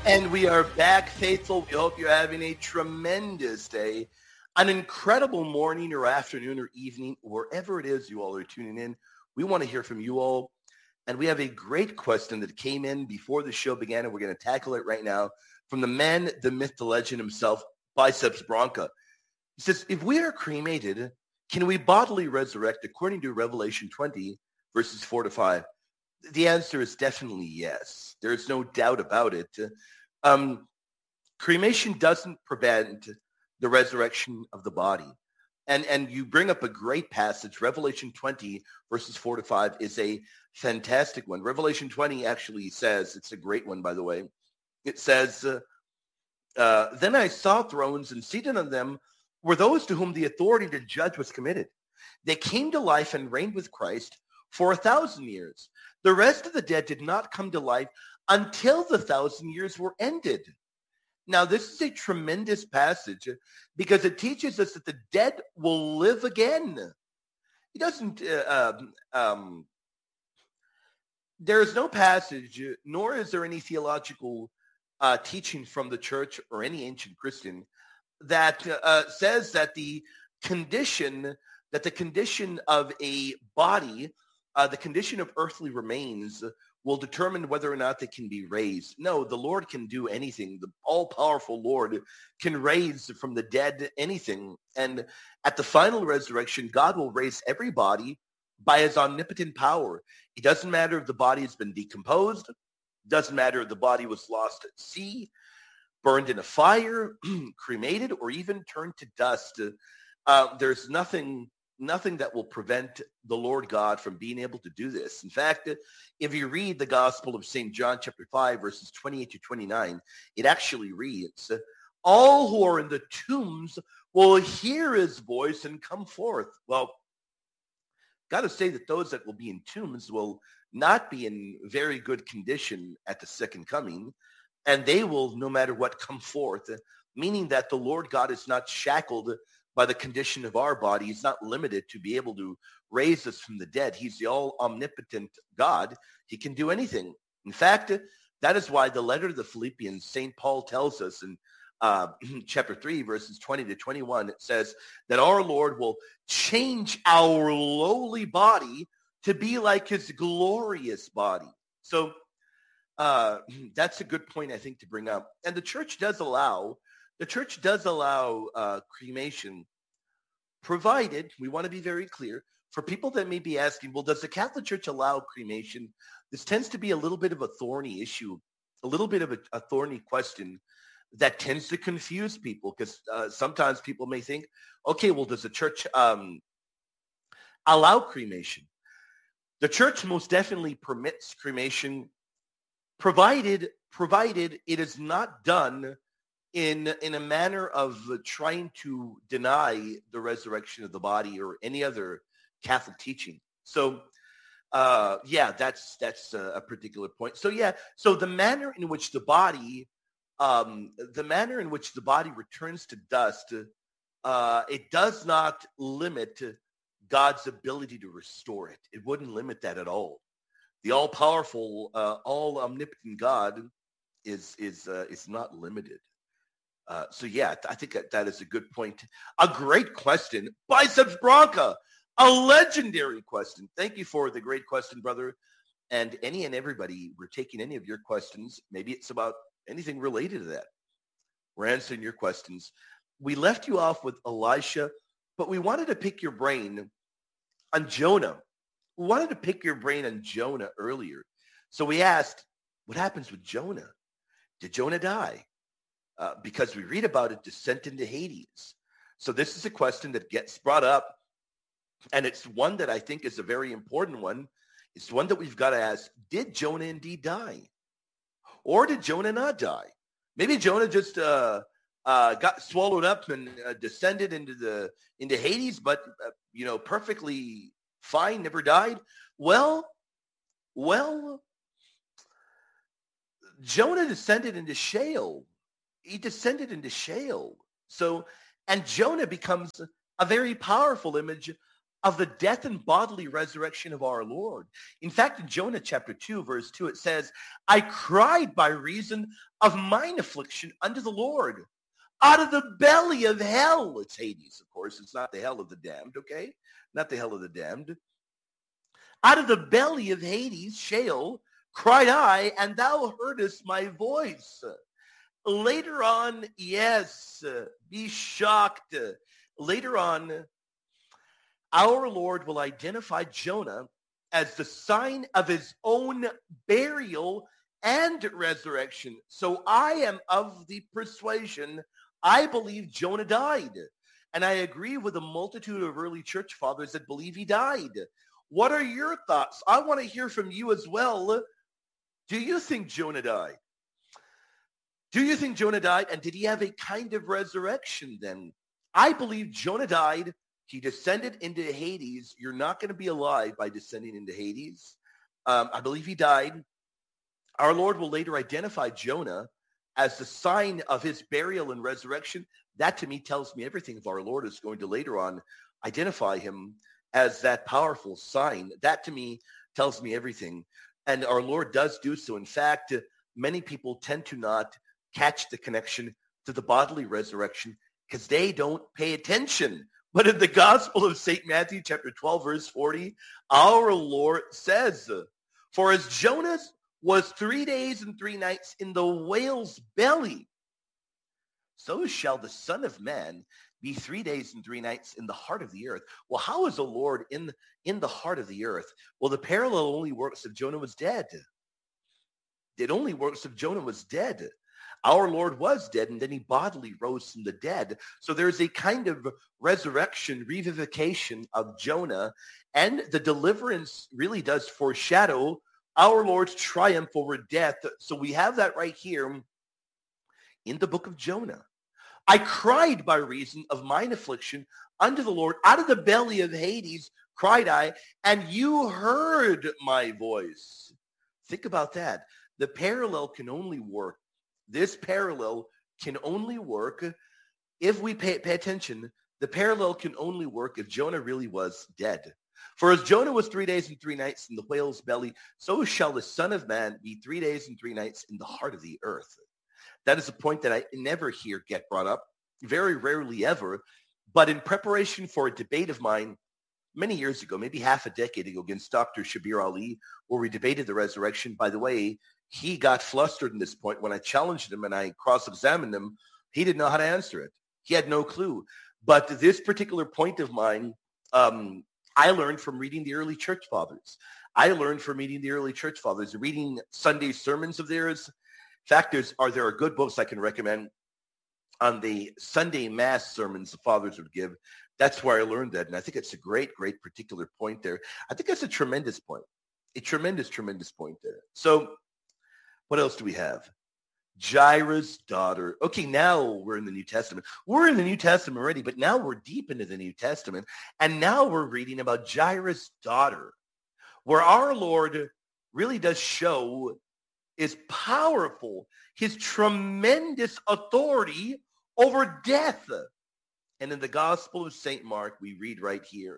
And we are back, faithful. We hope you're having a tremendous day, an incredible morning or afternoon or evening, wherever it is you all are tuning in. We want to hear from you all. And we have a great question that came in before the show began, and we're going to tackle it right now from the man, the myth, the legend himself, Biceps Bronca. He says, if we are cremated, can we bodily resurrect according to Revelation 20, verses 4 to 5? The answer is definitely yes. There's no doubt about it. Um, Cremation doesn't prevent the resurrection of the body. And you bring up a great passage. Revelation 20, verses 4 to 5 is a fantastic one. Revelation 20 actually says, it's a great one, by the way. It says, then I saw thrones, and seated on them were those to whom the authority to judge was committed. They came to life and reigned with Christ for 1,000 years. The rest of the dead did not come to life until the 1,000 years were ended. Now, this is a tremendous passage because it teaches us that the dead will live again. It doesn't, there is no passage, nor is there any theological teaching from the church or any ancient Christian that says that the condition of a body, the condition of earthly remains will determine whether or not they can be raised. No, the Lord can do anything. The all-powerful Lord can raise from the dead anything. And at the final resurrection, God will raise every body by his omnipotent power. It doesn't matter if the body has been decomposed. It doesn't matter if the body was lost at sea, burned in a fire, cremated, or even turned to dust. There's nothing that will prevent the Lord God from being able to do this. In fact, if you read the Gospel of St. John chapter 5, verses 28 to 29, it actually reads, all who are in the tombs will hear his voice and come forth. Well, got to say that those that will be in tombs will not be in very good condition at the second coming, and they will, no matter what, come forth, meaning that the Lord God is not shackled by the condition of our body. He's not limited to be able to raise us from the dead. He's the all omnipotent God. He can do anything. In fact, that is why the letter to the Philippians, St. Paul tells us in chapter 3, verses 20 to 21, it says that our Lord will change our lowly body to be like his glorious body. So that's a good point, I think, to bring up. And the church does allow cremation, provided, we want to be very clear, for people that may be asking, well, does the Catholic Church allow cremation? This tends to be a little bit of a thorny issue, a little bit of a thorny question that tends to confuse people because sometimes people may think, okay, well, does the church allow cremation? The church most definitely permits cremation, provided it is not done in a manner of trying to deny the resurrection of the body or any other Catholic teaching. So, that's a particular point. So, so the manner in which the body returns to dust, it does not limit God's ability to restore it. It wouldn't limit that at all. The all-powerful, all-omnipotent God is not limited. I think that is a good point. A great question. Biceps Bronca, a legendary question. Thank you for the great question, brother. And any and everybody, we're taking any of your questions. Maybe it's about anything related to that. We're answering your questions. We left you off with Elisha, but we wanted to pick your brain on Jonah. We wanted to pick your brain on Jonah earlier. So we asked, what happens with Jonah? Did Jonah die? Because we read about it, descent into Hades. So this is a question that gets brought up, and it's one that I think is a very important one. It's one that we've got to ask, did Jonah indeed die? Or did Jonah not die? Maybe Jonah just got swallowed up and descended into Hades, but, perfectly fine, never died. Well, Jonah descended into Sheol. He descended into Sheol. So, and Jonah becomes a very powerful image of the death and bodily resurrection of our Lord. In fact, in Jonah chapter 2, verse 2, it says, I cried by reason of mine affliction unto the Lord. Out of the belly of hell, it's Hades, of course. It's not the hell of the damned, okay? Not the hell of the damned. Out of the belly of Hades, Sheol, cried I, and thou heardest my voice. Later on, yes, be shocked. Later on, our Lord will identify Jonah as the sign of his own burial and resurrection. So I am of the persuasion, I believe Jonah died. And I agree with a multitude of early church fathers that believe he died. What are your thoughts? I want to hear from you as well. Do you think Jonah died? Do you think Jonah died? And did he have a kind of resurrection then? I believe Jonah died. He descended into Hades. You're not going to be alive by descending into Hades. I believe he died. Our Lord will later identify Jonah as the sign of his burial and resurrection. That to me tells me everything. If our Lord is going to later on identify him as that powerful sign, that to me tells me everything. And our Lord does do so. In fact, many people tend to not catch the connection to the bodily resurrection because they don't pay attention. But in the Gospel of St. Matthew, chapter 12, verse 40, our Lord says, for as Jonas was 3 days and 3 nights in the whale's belly, so shall the Son of Man be 3 days and 3 nights in the heart of the earth. Well, how is the Lord in the heart of the earth? Well, the parallel only works if Jonah was dead. It only works if Jonah was dead. Our Lord was dead, and then he bodily rose from the dead. So there's a kind of resurrection, revivification of Jonah, and the deliverance really does foreshadow our Lord's triumph over death. So we have that right here in the book of Jonah. I cried by reason of mine affliction unto the Lord. Out of the belly of Hades cried I, and you heard my voice. Think about that. The parallel can only work. This parallel can only work if we pay attention. The parallel can only work if Jonah really was dead. For as Jonah was 3 days and 3 nights in the whale's belly, so shall the Son of Man be 3 days and 3 nights in the heart of the earth. That is a point that I never hear get brought up, very rarely ever. But in preparation for a debate of mine many years ago, maybe half a decade ago, against Dr. Shabir Ali, where we debated the resurrection. By the way, he got flustered in this point when I challenged him and I cross-examined him. He didn't know how to answer it. He had no clue. But this particular point of mine, I learned from reading the early church fathers. Reading Sunday sermons of theirs. In fact, there are good books I can recommend on the Sunday Mass sermons the fathers would give. That's where I learned that. And I think it's a great, great particular point there. I think that's a tremendous point. A tremendous, tremendous point there. So what else do we have? Jairus' daughter. Okay, now we're in the New Testament. We're in the New Testament already, but now we're deep into the New Testament. And now we're reading about Jairus' daughter, where our Lord really does show is powerful, his tremendous authority over death. And in the Gospel of St. Mark, we read right here.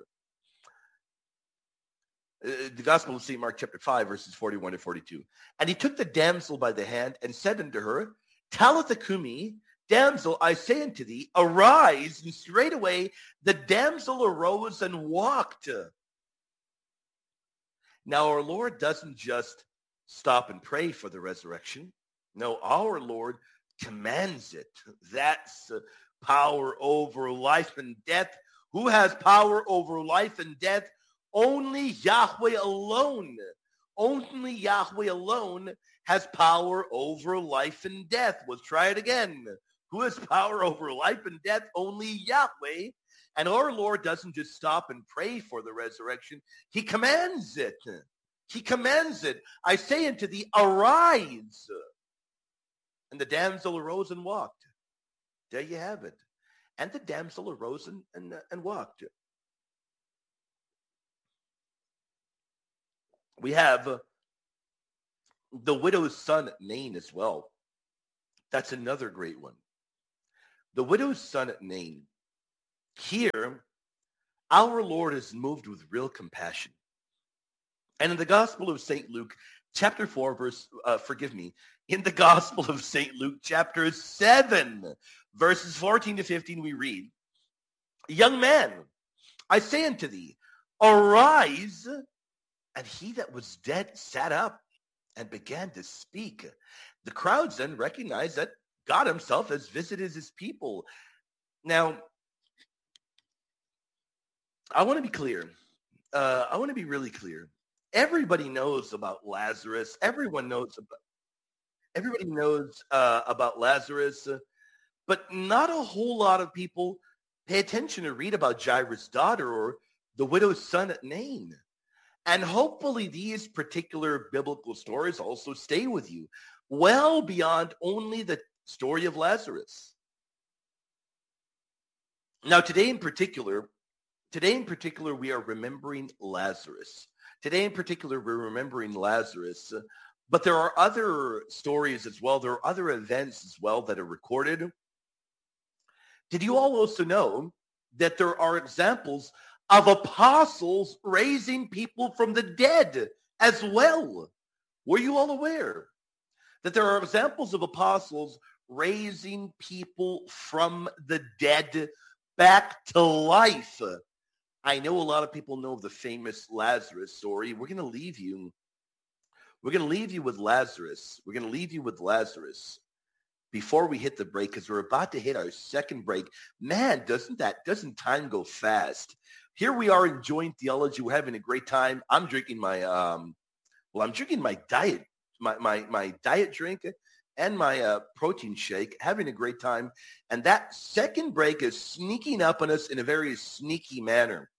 The Gospel of St. Mark, chapter 5, verses 41 to 42. And he took the damsel by the hand and said unto her, Talitha cumi, damsel, I say unto thee, arise. And straightway the damsel arose and walked. Now our Lord doesn't just stop and pray for the resurrection. No, our Lord commands it. That's power over life and death. Who has power over life and death? Only Yahweh alone. Only Yahweh alone has power over life and death. Let's try it again. Who has power over life and death? Only Yahweh. And our Lord doesn't just stop and pray for the resurrection. He commands it. He commands it. I say unto thee, arise. And the damsel arose and walked. There you have it. And the damsel arose and walked. We have the widow's son, Nain, as well. That's another great one. The widow's son, Nain. Here, Our Lord is moved with real compassion. And in the Gospel of St. Luke, chapter 4, in the Gospel of St. Luke, chapter 7, verses 14 to 15, we read, Young man, I say unto thee, arise. And he that was dead sat up and began to speak. The crowds then recognized that God himself has visited his people. Now, I want to be clear. I want to be really clear. Everybody knows about Lazarus. Everybody knows about Lazarus, but not a whole lot of people pay attention to read about Jairus' daughter or the widow's son at Nain. And hopefully these particular biblical stories also stay with you well beyond only the story of Lazarus. Now, today in particular, we are remembering Lazarus. Today in particular, we're remembering Lazarus. But there are other stories as well. There are other events as well that are recorded. Did you all also know that there are examples of apostles raising people from the dead as well? Were you all aware that there are examples of apostles raising people from the dead back to life? I know a lot of people know the famous Lazarus story. We're going to leave you with Lazarus. We're going to leave you with Lazarus before we hit the break, because we're about to hit our second break. Man, doesn't time go fast? Here we are enjoying theology. We're having a great time. I'm drinking my diet, my diet drink and my protein shake, having a great time. And that second break is sneaking up on us in a very sneaky manner.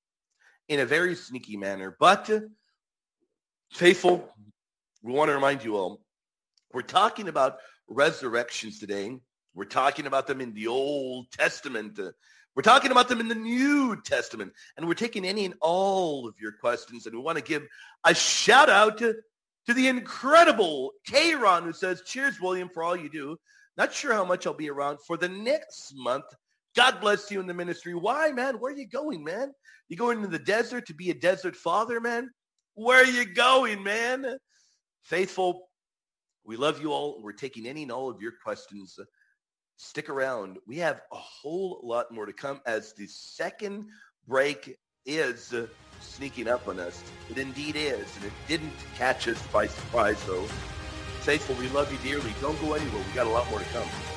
But faithful, we want to remind you all, we're talking about resurrections today. We're talking about them in the Old Testament. We're talking about them in the New Testament. And we're taking any and all of your questions. And we want to give a shout out to the incredible Kayron, who says, cheers, William, for all you do. Not sure how much I'll be around for the next month. God bless you in the ministry. Why, man? Where are you going, man? You going into the desert to be a desert father, man? Where are you going, man? Faithful, we love you all. We're taking any and all of your questions. Stick around. We have a whole lot more to come as the second break is sneaking up on us. It indeed is, and it didn't catch us by surprise, though. Faithful, we love you dearly. Don't go anywhere. We got a lot more to come.